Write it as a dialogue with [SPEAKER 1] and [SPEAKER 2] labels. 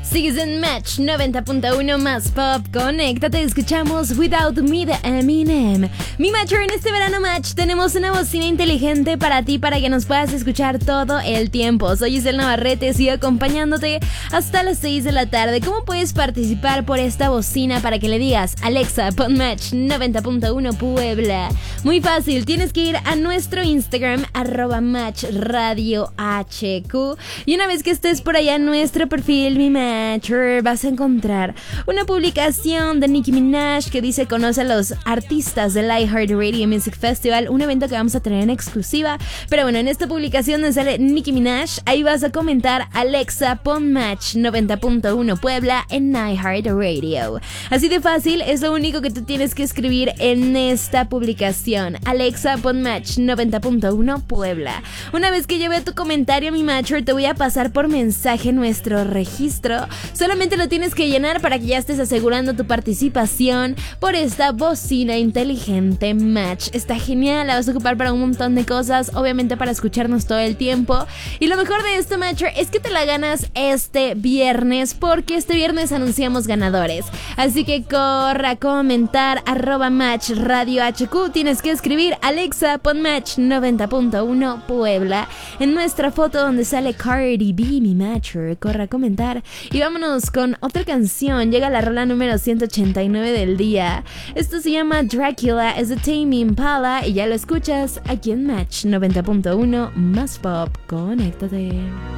[SPEAKER 1] Sigues en Match 90.1 más pop. Conéctate, escuchamos Without Me de Eminem. Mi Matcher, en este verano Match tenemos una bocina inteligente para ti, para que nos puedas escuchar todo el tiempo. Soy Isel Navarrete, sigo acompañándote hasta las 6 de la tarde. ¿Cómo puedes participar por esta bocina para que le digas Alexa, pon Match 90.1 Puebla? Muy fácil, tienes que ir a nuestro Instagram @MatchRadioHQ, y una vez que estés por allá en nuestro perfil Mi Matcher, vas a encontrar una publicación de Nicki Minaj que dice: conoce a los artistas del iHeartRadio Music Festival, un evento que vamos a tener en exclusiva. Pero bueno, en esta publicación donde sale Nicki Minaj, ahí vas a comentar Alexa, pon Match 90.1 Puebla en iHeartRadio. Así de fácil, es lo único que tú tienes que escribir en esta publicación: Alexa, pon Match 90.1 Puebla. Una vez que lleve tu comentario, Mi Matcher, te voy a pasar por mensaje nuestro registro. Solamente lo tienes que llenar para que ya estés asegurando tu participación por esta bocina inteligente Match. Está genial, la vas a ocupar para un montón de cosas, obviamente para escucharnos todo el tiempo. Y lo mejor de esto, Matcher, es que te la ganas este viernes, porque este viernes anunciamos ganadores. Así que corra a comentar @MatchRadioHQ. Tienes que escribir Alexa, pon Match 90.1 Puebla en nuestra foto donde sale Cardi B, Mi Matcher. Corra a comentar y vámonos con otra canción. Llega la rola número 189 del día. Esto se llama Dracula, es de Tame Impala y ya lo escuchas aquí en Match 90.1 más pop. Conéctate.